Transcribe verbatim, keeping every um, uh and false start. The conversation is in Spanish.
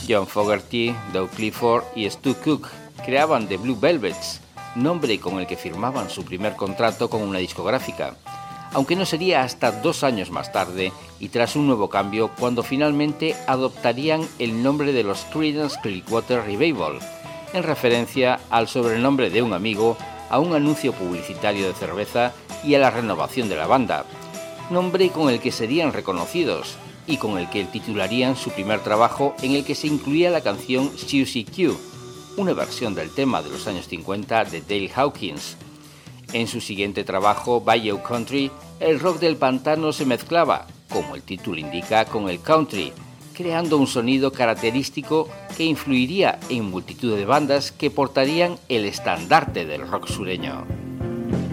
John Fogerty, Doug Clifford y Stu Cook creaban The Blue Velvets, nombre con el que firmaban su primer contrato con una discográfica, aunque no sería hasta dos años más tarde y tras un nuevo cambio cuando finalmente adoptarían el nombre de los Creedence Clearwater Revival, en referencia al sobrenombre de un amigo, a un anuncio publicitario de cerveza y a la renovación de la banda, nombre con el que serían reconocidos y con el que titularían su primer trabajo, en el que se incluía la canción Susie Q, una versión del tema de los años cincuenta de Dale Hawkins. En su siguiente trabajo, Bayou Country, el rock del pantano se mezclaba, como el título indica, con el country, creando un sonido característico que influiría en multitud de bandas que portarían el estandarte del rock sureño.